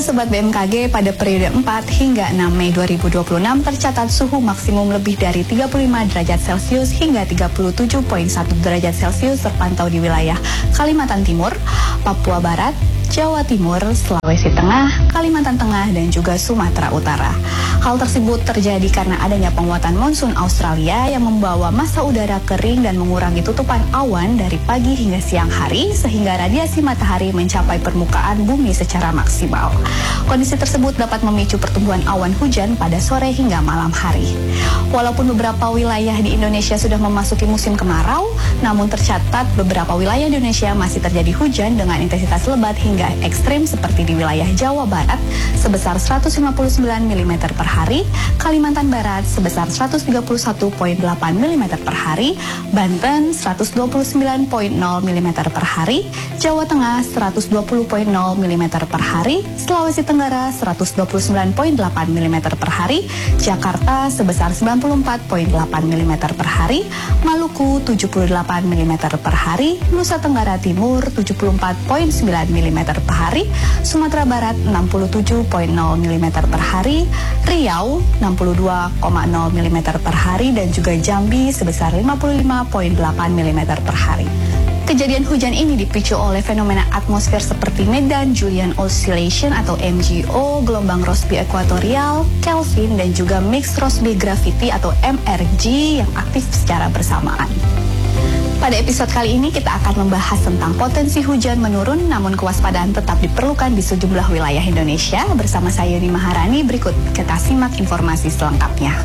Sobat BMKG, pada periode 4 hingga 6 Mei 2026 tercatat suhu maksimum lebih dari 35 derajat Celcius hingga 37,1 derajat Celcius terpantau di wilayah Kalimantan Timur, Papua Barat, Jawa Timur, Sulawesi Tengah, Kalimantan Tengah, dan juga Sumatera Utara. Hal tersebut terjadi karena adanya penguatan monsun Australia yang membawa massa udara kering dan mengurangi tutupan awan dari pagi hingga siang hari sehingga radiasi matahari mencapai permukaan bumi secara maksimal. Kondisi tersebut dapat memicu pertumbuhan awan hujan pada sore hingga malam hari. Walaupun beberapa wilayah di Indonesia sudah memasuki musim kemarau, namun tercatat beberapa wilayah Indonesia masih terjadi hujan dengan intensitas lebat hingga ekstrim seperti di wilayah Jawa Barat sebesar 159 mm per hari, Kalimantan Barat sebesar 131,8 mm per hari, Banten 129,0 mm per hari, Jawa Tengah 120,0 mm per hari, Sulawesi Tenggara 129,8 mm per hari, Jakarta sebesar 94,8 mm per hari, Maluku 78 mm per hari, Nusa Tenggara Timur 74,9 mm per hari, Sumatera Barat 67,0 mm per hari, Riau 62,0 mm per hari, dan juga Jambi sebesar 55,8 mm per hari. Kejadian hujan ini dipicu oleh fenomena atmosfer seperti Medan-Julian Oscillation atau MJO, gelombang Rossby ekuatorial, Kelvin, dan juga Mixed Rossby Gravity atau MRG yang aktif secara bersamaan. Pada episode kali ini kita akan membahas tentang potensi hujan menurun, namun kewaspadaan tetap diperlukan di sejumlah wilayah Indonesia. Bersama saya Yuni Maharani, berikut kita simak informasi selengkapnya.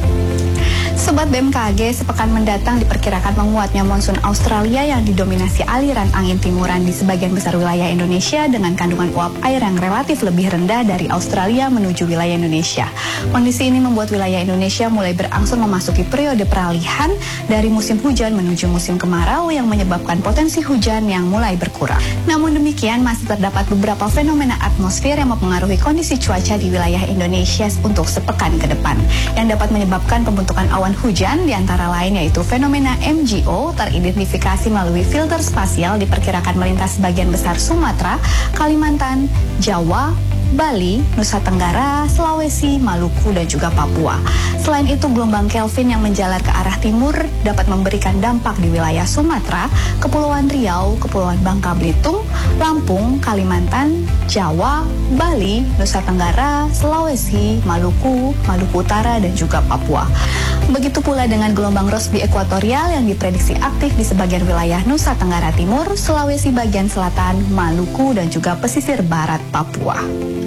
Sobat BMKG, sepekan mendatang diperkirakan menguatnya monsun Australia yang didominasi aliran angin timuran di sebagian besar wilayah Indonesia dengan kandungan uap air yang relatif lebih rendah dari Australia menuju wilayah Indonesia. Kondisi ini membuat wilayah Indonesia mulai berangsur memasuki periode peralihan dari musim hujan menuju musim kemarau yang menyebabkan potensi hujan yang mulai berkurang. Namun demikian, masih terdapat beberapa fenomena atmosfer yang mempengaruhi kondisi cuaca di wilayah Indonesia untuk sepekan ke depan, yang dapat menyebabkan pembentukan awan hujan, di antara lain yaitu fenomena MJO teridentifikasi melalui filter spasial diperkirakan melintas sebagian besar Sumatera, Kalimantan, Jawa, Bali, Nusa Tenggara, Sulawesi, Maluku, dan juga Papua. Selain itu, gelombang Kelvin yang menjalar ke arah timur dapat memberikan dampak di wilayah Sumatera, Kepulauan Riau, Kepulauan Bangka Belitung, Lampung, Kalimantan, Jawa, Bali, Nusa Tenggara, Sulawesi, Maluku, Maluku Utara, dan juga Papua. Begitu pula dengan gelombang Rossby ekuatorial yang diprediksi aktif di sebagian wilayah Nusa Tenggara Timur, Sulawesi bagian selatan, Maluku, dan juga pesisir barat Papua.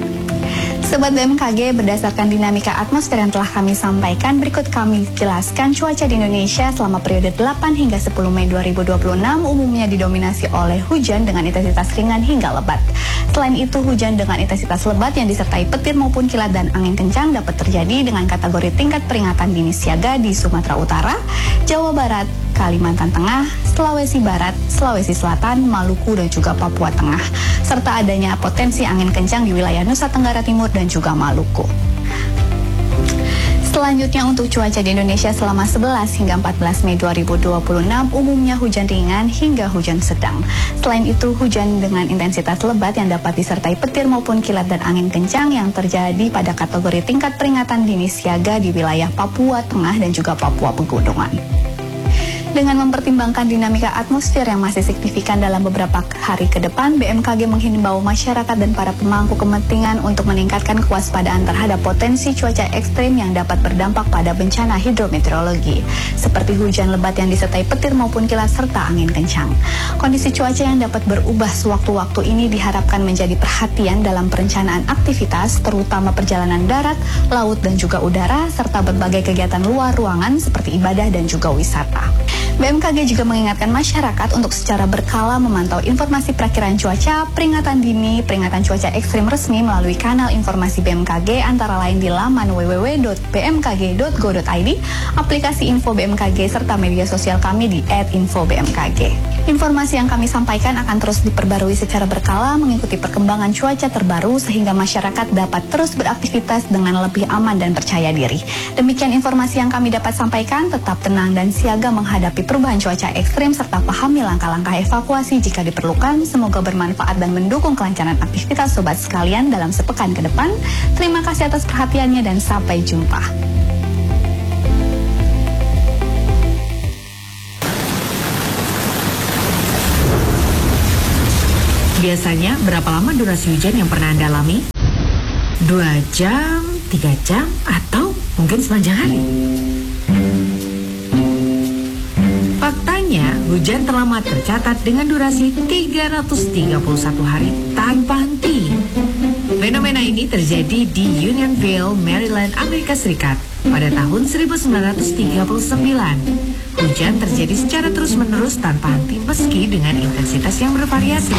Sobat BMKG, berdasarkan dinamika atmosfer yang telah kami sampaikan, berikut kami jelaskan cuaca di Indonesia selama periode 8 hingga 10 Mei 2026 umumnya didominasi oleh hujan dengan intensitas ringan hingga lebat. Selain itu, hujan dengan intensitas lebat yang disertai petir maupun kilat dan angin kencang dapat terjadi dengan kategori tingkat peringatan dini siaga di Sumatera Utara, Jawa Barat, Kalimantan Tengah, Sulawesi Barat, Sulawesi Selatan, Maluku, dan juga Papua Tengah, serta adanya potensi angin kencang di wilayah Nusa Tenggara Timur dan juga Maluku. Selanjutnya untuk cuaca di Indonesia selama 11 hingga 14 Mei 2026 umumnya hujan ringan hingga hujan sedang. Selain itu, hujan dengan intensitas lebat yang dapat disertai petir maupun kilat dan angin kencang yang terjadi pada kategori tingkat peringatan dini siaga di wilayah Papua Tengah dan juga Papua Pegunungan. Dengan mempertimbangkan dinamika atmosfer yang masih signifikan dalam beberapa hari ke depan, BMKG menghimbau masyarakat dan para pemangku kepentingan untuk meningkatkan kewaspadaan terhadap potensi cuaca ekstrim yang dapat berdampak pada bencana hidrometeorologi, seperti hujan lebat yang disertai petir maupun kilat serta angin kencang. Kondisi cuaca yang dapat berubah sewaktu-waktu ini diharapkan menjadi perhatian dalam perencanaan aktivitas, terutama perjalanan darat, laut, dan juga udara, serta berbagai kegiatan luar ruangan seperti ibadah dan juga wisata. BMKG juga mengingatkan masyarakat untuk secara berkala memantau informasi perakiraan cuaca, peringatan dini, peringatan cuaca ekstrim resmi melalui kanal informasi BMKG antara lain di laman www.bmkg.go.id, aplikasi info BMKG, serta media sosial kami di @infobmkg. Informasi yang kami sampaikan akan terus diperbarui secara berkala mengikuti perkembangan cuaca terbaru sehingga masyarakat dapat terus beraktivitas dengan lebih aman dan percaya diri. Demikian informasi yang kami dapat sampaikan, tetap tenang dan siaga menghadapi perubahan cuaca ekstrim serta pahami langkah-langkah evakuasi jika diperlukan. Semoga bermanfaat dan mendukung kelancaran aktivitas sobat sekalian dalam sepekan ke depan. Terima kasih atas perhatiannya dan sampai jumpa. Biasanya berapa lama durasi hujan yang pernah Anda alami? 2 jam, 3 jam, atau mungkin sepanjang hari? Faktanya, hujan terlama tercatat dengan durasi 331 hari tanpa henti. Fenomena ini terjadi di Unionville, Maryland, Amerika Serikat pada tahun 1939. Hujan terjadi secara terus-menerus tanpa henti meski dengan intensitas yang bervariasi.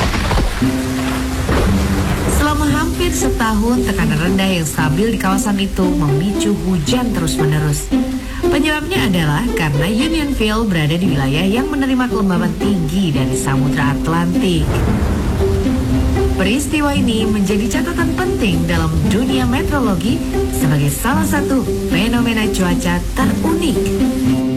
Selama hampir setahun, tekanan rendah yang stabil di kawasan itu memicu hujan terus-menerus. Penyebabnya adalah karena Unionville berada di wilayah yang menerima kelembaban tinggi dari Samudra Atlantik. Peristiwa ini menjadi catatan penting dalam dunia meteorologi sebagai salah satu fenomena cuaca terunik